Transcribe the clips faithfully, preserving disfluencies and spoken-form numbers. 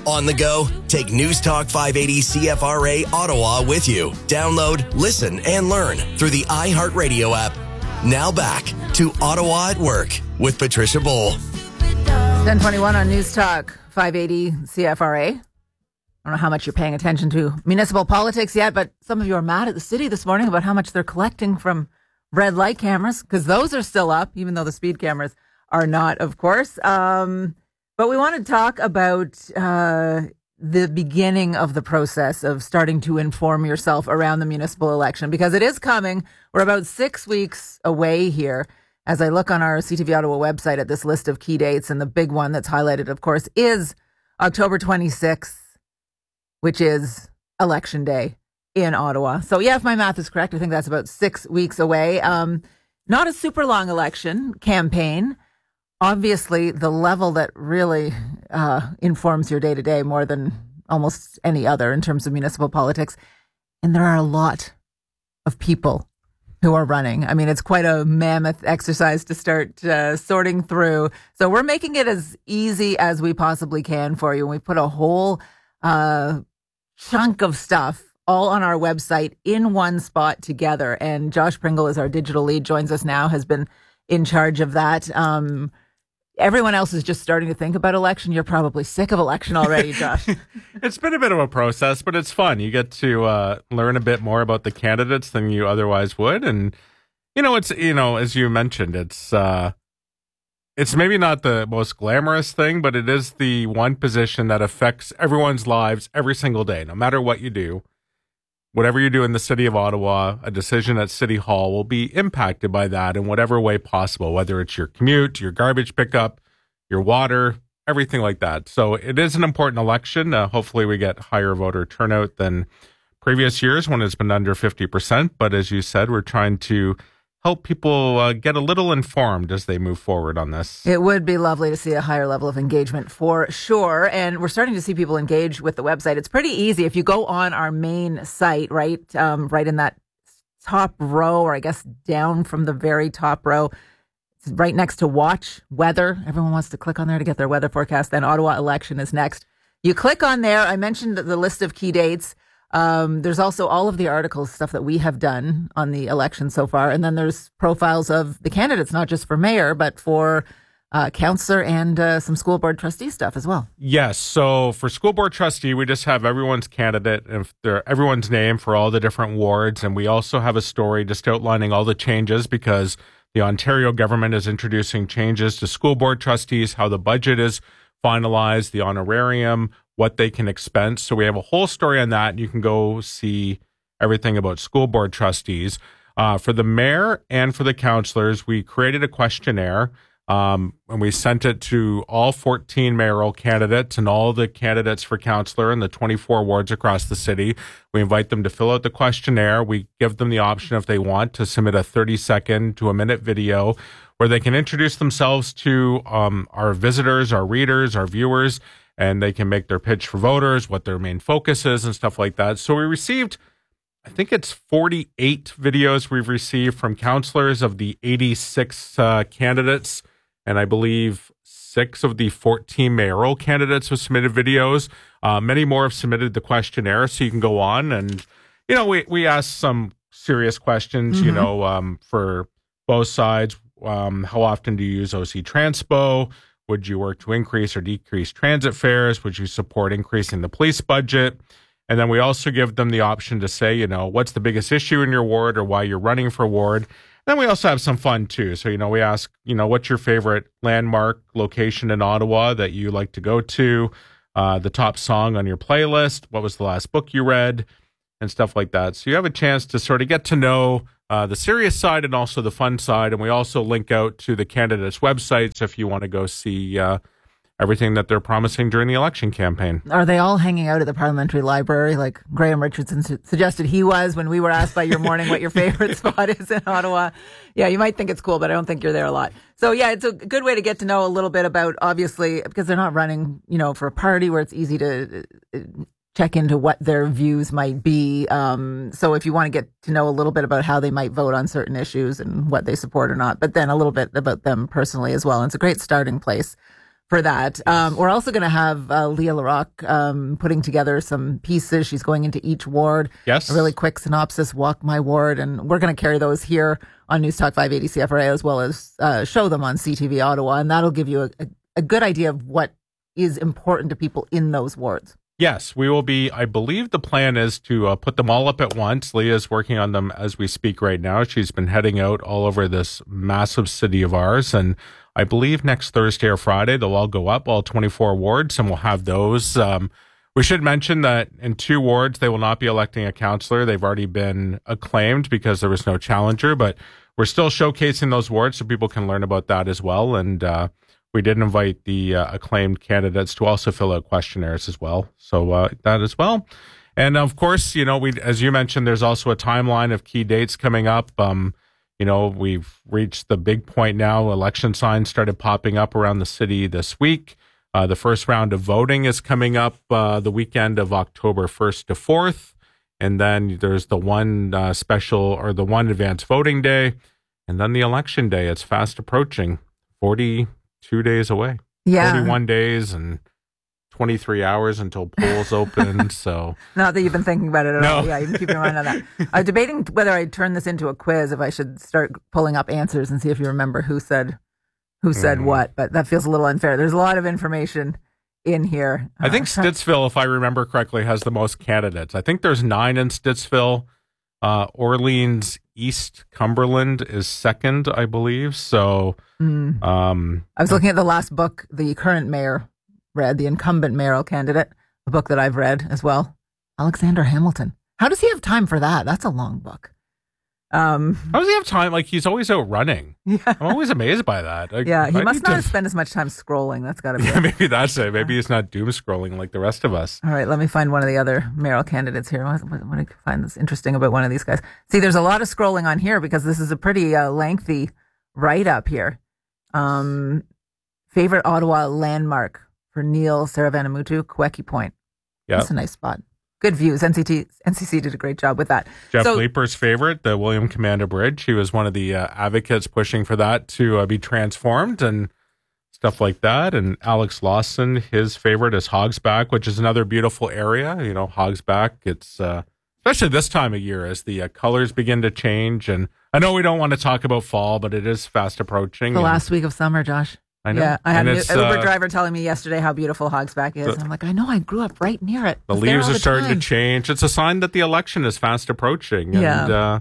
On the go? Take News Talk five eighty C F R A Ottawa with you. Download, listen, and learn through the iHeartRadio app. Now back to Ottawa at Work with Patricia Bowl. ten twenty-one on News Talk five eighty C F R A. I don't know how much you're paying attention to municipal politics yet, but some of you are mad at the city this morning about how much they're collecting from red light cameras, because those are still up, even though the speed cameras are not, of course. Um, but we want to talk about uh, the beginning of the process of starting to inform yourself around the municipal election, because it is coming. We're about six weeks away here. As I look on our C T V Ottawa website at this list of key dates, and the big one that's highlighted, of course, is October twenty-sixth, which is Election Day in Ottawa. So, yeah, if my math is correct, I think that's about six weeks away. Um, not a super long election campaign. Obviously, the level that really uh, informs your day-to-day more than almost any other in terms of municipal politics. And there are a lot of people who are running. I mean, it's quite a mammoth exercise to start uh, sorting through. So we're making it as easy as we possibly can for you. And we put a whole uh, chunk of stuff all on our website in one spot together. And Josh Pringle is our digital lead, joins us now, has been in charge of that. Um, everyone else is just starting to think about election. You're probably sick of election already, Josh. It's been a bit of a process, but it's fun. You get to uh, learn a bit more about the candidates than you otherwise would. And, you know, it's, you know, as you mentioned, it's, uh, it's maybe not the most glamorous thing, but it is the one position that affects everyone's lives every single day, no matter what you do. Whatever you do in the city of Ottawa, a decision at City Hall will be impacted by that in whatever way possible, whether it's your commute, your garbage pickup, your water, everything like that. So it is an important election. Uh, hopefully we get higher voter turnout than previous years when it's been under fifty percent. But as you said, we're trying to help people uh, get a little informed as they move forward on this. It would be lovely to see a higher level of engagement for sure. And we're starting to see people engage with the website. It's pretty easy. If you go on our main site, right, um, right in that top row, or I guess down from the very top row, it's right next to watch weather. Everyone wants to click on there to get their weather forecast. Then Ottawa election is next. You click on there. I mentioned the list of key dates. Um, there's also all of the articles, stuff that we have done on the election so far. And then there's profiles of the candidates, not just for mayor, but for uh, councillor and uh, some school board trustee stuff as well. Yes. So for school board trustee, we just have everyone's candidate and their, everyone's name for all the different wards. And we also have a story just outlining all the changes, because the Ontario government is introducing changes to school board trustees, how the budget is finalized, the honorarium, what they can expense. So we have a whole story on that. You can go see everything about school board trustees. Uh, for the mayor and for the councillors, we created a questionnaire, um, and we sent it to all fourteen mayoral candidates and all the candidates for councillor in the twenty-four wards across the city. We invite them to fill out the questionnaire. We give them the option, if they want, to submit a thirty second to a minute video where they can introduce themselves to um, our visitors, our readers, our viewers, and they can make their pitch for voters, what their main focus is and stuff like that. So we received, I think it's forty-eight videos we've received from councillors of the eighty-six uh, candidates. And I believe six of the fourteen mayoral candidates have submitted videos. Uh, many more have submitted the questionnaire. So you can go on and, you know, we, we asked some serious questions, mm-hmm. you know, um, for both sides. Um, how often do you use O C Transpo? Would you work to increase or decrease transit fares? Would you support increasing the police budget? And then we also give them the option to say, you know, what's the biggest issue in your ward or why you're running for ward? Then we also have some fun too. So, you know, we ask, you know, what's your favorite landmark location in Ottawa that you like to go to? Uh, the top song on your playlist? What was the last book you read? And stuff like that. So you have a chance to sort of get to know Uh, the serious side and also the fun side. And we also link out to the candidates' websites if you want to go see uh, everything that they're promising during the election campaign. Are they all hanging out at the Parliamentary Library like Graham Richardson su- suggested he was when we were asked by Your Morning what your favorite spot is in Ottawa? Yeah, you might think it's cool, but I don't think you're there a lot. So yeah, it's a good way to get to know a little bit about, obviously, because they're not running, you know, for a party where it's easy to uh, check into what their views might be. Um, so if you want to get to know a little bit about how they might vote on certain issues and what they support or not, but then a little bit about them personally as well. And it's a great starting place for that. Um, we're also going to have uh, Leah Larocque um, putting together some pieces. She's going into each ward. Yes. A really quick synopsis, walk my ward. And we're going to carry those here on News Talk five eighty C F R A as well as uh, show them on C T V Ottawa. And that'll give you a, a, a good idea of what is important to people in those wards. Yes, we will be. I believe the plan is to uh, put them all up at once. Leah's working on them as we speak right now. She's been heading out all over this massive city of ours. And I believe next Thursday or Friday, they'll all go up, all twenty-four wards, and we'll have those. Um, we should mention that in two wards, they will not be electing a councillor. They've already been acclaimed because there was no challenger, but we're still showcasing those wards so people can learn about that as well. And uh, we did invite the uh, acclaimed candidates to also fill out questionnaires as well. So uh, that as well. And of course, you know, we, as you mentioned, there's also a timeline of key dates coming up. Um, You know, we've reached the big point now. Election signs started popping up around the city this week. Uh, the first round of voting is coming up uh, the weekend of October first to fourth. And then there's the one uh, special or the one advance voting day. And then the election day. It's fast approaching, forty-two days away. Yeah. forty-one days and twenty-three hours until polls open. So not that you've been thinking about it at No. all. Yeah, you've been keeping your mind on that. I'm debating whether I turn this into a quiz, if I should start pulling up answers and see if you remember who said who said Mm. what. But that feels a little unfair. There's a lot of information in here. I think Uh, try- Stittsville, if I remember correctly, has the most candidates. I think there's nine in Stittsville. Uh, Orleans East Cumberland is second, I believe. So, Mm. um, I was looking at the last book the current mayor read, the incumbent mayoral candidate, a book that I've read as well, Alexander Hamilton. How does he have time for that? That's a long book. Um, how does he have time? Like, he's always out running. yeah, I'm always amazed by that. Like, yeah. He I must need not to- spend as much time scrolling. That's got to be. Yeah, it. maybe that's it. Maybe he's not doom scrolling like the rest of us. All right, let me find one of the other mayoral candidates here. What, what, what I find this interesting about one of these guys? See, there's a lot of scrolling on here because this is a pretty uh, lengthy write-up here. Um, favorite Ottawa landmark for Neil Saravanamutu, Kweki Point. Yeah. That's a nice spot. Good views. N C T, N C C did a great job with that. Jeff So- Leeper's favorite, the William Commander Bridge. He was one of the uh, advocates pushing for that to uh, be transformed and stuff like that. And Alex Lawson, his favorite is Hogsback, which is another beautiful area. You know, Hogsback, it's uh, especially this time of year as the uh, colors begin to change. And I know we don't want to talk about fall, but it is fast approaching. The and last week of summer, Josh. I know. Yeah, I had And an it's, Uber uh, driver telling me yesterday how beautiful Hogsback is. the- and I'm like, I know, I grew up right near it. The I was there leaves all are the starting time. to change. It's a sign that the election is fast approaching. And, Yeah. uh,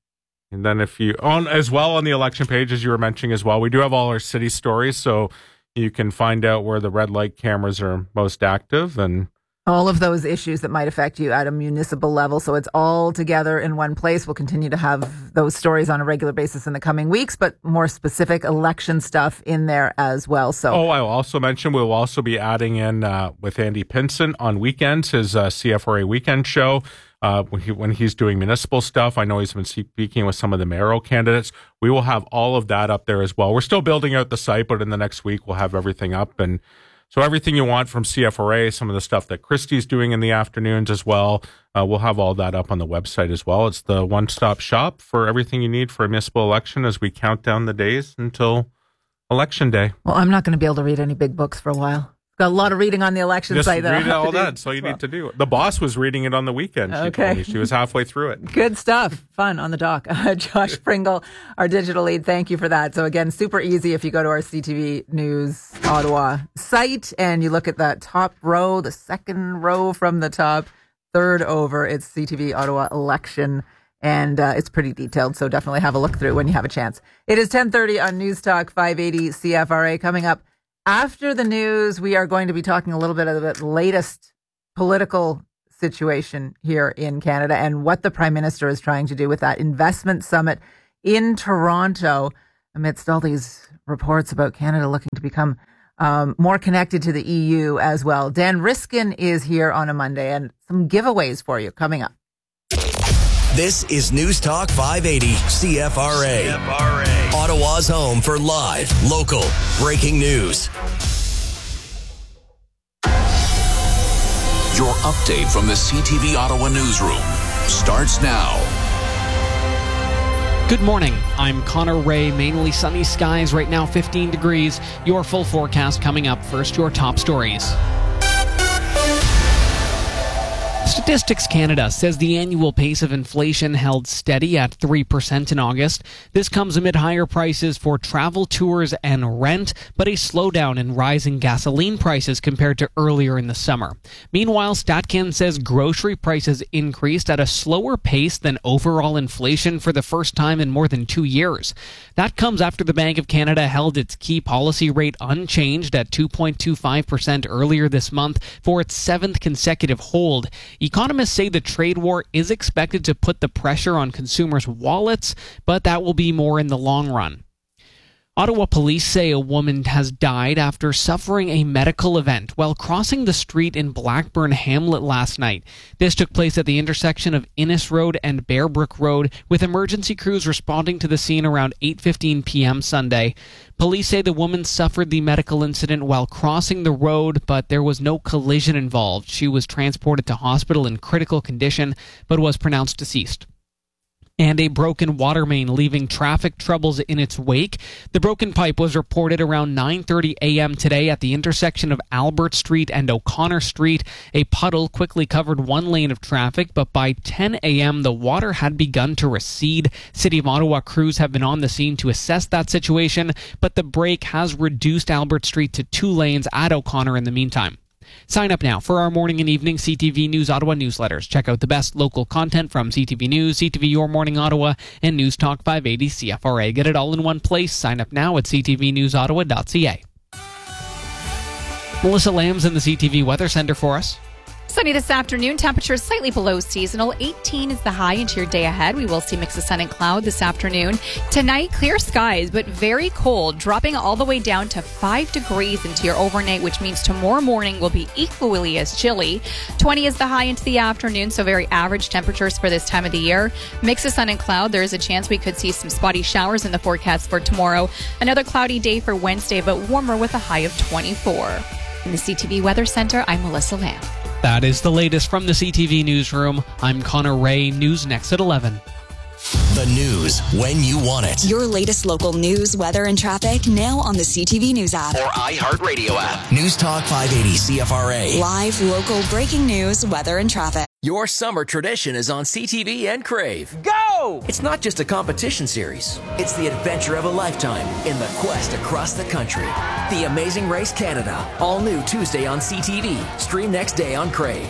and then if you, on as well on the election page, as you were mentioning as well, we do have all our city stories. So you can find out where the red light cameras are most active. And All of those issues that might affect you at a municipal level. So it's all together in one place. We'll continue to have those stories on a regular basis in the coming weeks, but more specific election stuff in there as well. So oh, I'll also mention we'll also be adding in uh, with Andy Pinson on weekends, his uh, C F R A weekend show. Uh, when, he, when he's doing municipal stuff, I know he's been speaking with some of the mayoral candidates. We will have all of that up there as well. We're still building out the site, but in the next week we'll have everything up. And so everything you want from C F R A, some of the stuff that Christy's doing in the afternoons as well, uh, we'll have all that up on the website as well. It's the one-stop shop for everything you need for a municipal election as we count down the days until election day. well, I'm not going to be able to read any big books for a while. Got a lot of reading on the election Just site. that I'll read have all to do that. That's all you as well. need to do. The boss was reading it on the weekend. She Okay. told me she was halfway through it. Good stuff. Fun on the dock. Uh, Josh Pringle, our digital lead. Thank you for that. So again, super easy if you go to our C T V News Ottawa site and you look at that top row, the second row from the top, third over, it's C T V Ottawa election. And uh, it's pretty detailed, so definitely have a look through when you have a chance. It is ten thirty on News Talk five eighty C F R A. Coming up after the news, we are going to be talking a little bit about the latest political situation here in Canada and what the Prime Minister is trying to do with that investment summit in Toronto amidst all these reports about Canada looking to become um, more connected to the E U as well. Dan Riskin is here on a Monday and some giveaways for you coming up. This is News Talk five eighty C F R A. C F R A. Ottawa's home for live, local, breaking news. Your update from the C T V Ottawa newsroom starts now. Good morning. I'm Connor Ray. Mainly sunny skies right now, fifteen degrees. Your full forecast coming up. First, your top stories. Statistics Canada says the annual pace of inflation held steady at three percent in August. This comes amid higher prices for travel, tours, and rent, but a slowdown in rising gasoline prices compared to earlier in the summer. Meanwhile, StatCan says grocery prices increased at a slower pace than overall inflation for the first time in more than two years. That comes after the Bank of Canada held its key policy rate unchanged at two point two five percent earlier this month for its seventh consecutive hold. Economists say the trade war is expected to put the pressure on consumers' wallets, but that will be more in the long run. Ottawa police say a woman has died after suffering a medical event while crossing the street in Blackburn Hamlet last night. This took place at the intersection of Innes Road and Bearbrook Road, with emergency crews responding to the scene around eight fifteen p.m. Sunday. Police say the woman suffered the medical incident while crossing the road, but there was no collision involved. She was transported to hospital in critical condition, but was pronounced deceased. And a broken water main leaving traffic troubles in its wake. The broken pipe was reported around nine thirty a.m. today at the intersection of Albert Street and O'Connor Street. A puddle quickly covered one lane of traffic, but by ten a.m. the water had begun to recede. City of Ottawa crews have been on the scene to assess that situation, but the break has reduced Albert Street to two lanes at O'Connor in the meantime. Sign up now for our morning and evening C T V News Ottawa newsletters. Check out the best local content from C T V News, C T V Your Morning Ottawa, and News Talk five eighty C F R A. Get it all in one place. Sign up now at c t v news ottawa dot c a. Melissa Lamb's in the C T V Weather Center for us. Sunny this afternoon, temperatures slightly below seasonal. eighteen is the high into your day ahead. We will see mix of sun and cloud this afternoon. Tonight, clear skies, but very cold, dropping all the way down to five degrees into your overnight, which means tomorrow morning will be equally as chilly. twenty is the high into the afternoon, so very average temperatures for this time of the year. Mix of sun and cloud. There is a chance we could see some spotty showers in the forecast for tomorrow. Another cloudy day for Wednesday, but warmer with a high of twenty-four. In the C T V Weather Center, I'm Melissa Lamb. That is the latest from the C T V Newsroom. I'm Connor Ray. News next at eleven. The news when you want it. Your latest local news, weather, and traffic now on the C T V News app or iHeartRadio app. News Talk five eighty C F R A. Live, local, breaking news, weather, and traffic. Your summer tradition is on C T V and Crave. Go! It's not just a competition series. It's the adventure of a lifetime in the quest across the country. The Amazing Race Canada. All new Tuesday on C T V. Stream next day on Crave.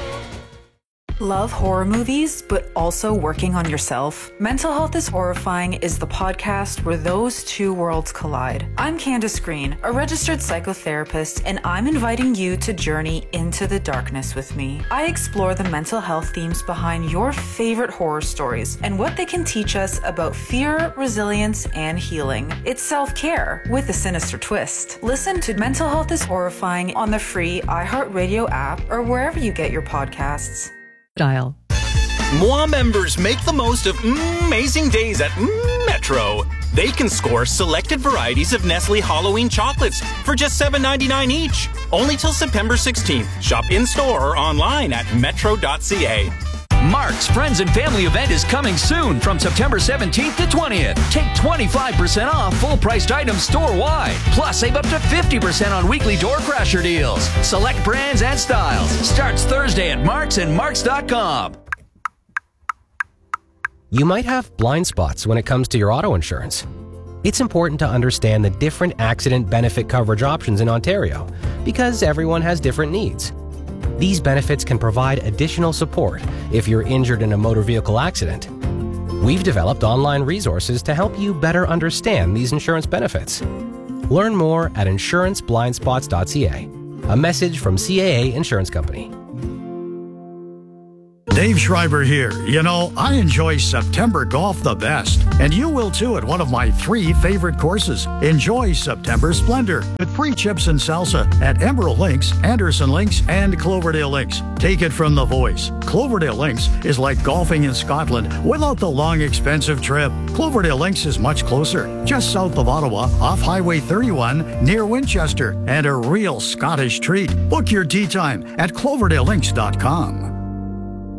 Love horror movies, but also working on yourself? Mental Health is Horrifying is the podcast where those two worlds collide. I'm Candace Green, a registered psychotherapist, and I'm inviting you to journey into the darkness with me. I explore the mental health themes behind your favorite horror stories and what they can teach us about fear, resilience, and healing. It's self-care with a sinister twist. Listen to Mental Health is Horrifying on the free iHeartRadio app or wherever you get your podcasts. Dial. Moi members make the most of amazing days at Metro. They can score selected varieties of Nestle Halloween chocolates for just seven ninety-nine each. Only till September sixteenth. Shop in-store or online at metro dot c a. Mark's Friends and Family event is coming soon from September seventeenth to twentieth. Take twenty-five percent off full-priced items store-wide. Plus, save up to fifty percent on weekly door crasher deals. Select brands and styles. Starts Thursday at Mark's and marks dot com. You might have blind spots when it comes to your auto insurance. It's important to understand the different accident benefit coverage options in Ontario because everyone has different needs. These benefits can provide additional support if you're injured in a motor vehicle accident. We've developed online resources to help you better understand these insurance benefits. Learn more at insurance blind spots dot c a. A message from C A A Insurance Company. Dave Schreiber here. You know, I enjoy September golf the best, and you will too at one of my three favorite courses. Enjoy September Splendor with free chips and salsa at Emerald Links, Anderson Links, and Cloverdale Links. Take it from the voice. Cloverdale Links is like golfing in Scotland without the long, expensive trip. Cloverdale Links is much closer, just south of Ottawa, off Highway thirty-one, near Winchester, and a real Scottish treat. Book your tee time at cloverdale links dot com.